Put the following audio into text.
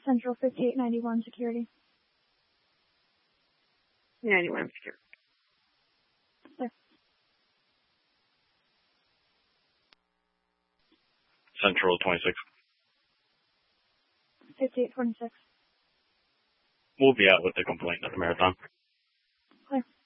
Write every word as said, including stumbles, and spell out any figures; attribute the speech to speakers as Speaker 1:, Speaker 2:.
Speaker 1: Central fifty-eight ninety-one security.
Speaker 2: ninety-one security.
Speaker 1: There.
Speaker 3: Central twenty-six.
Speaker 1: fifty-eight twenty-six.
Speaker 3: We'll be out with the complaint at the Marathon.
Speaker 1: Clear.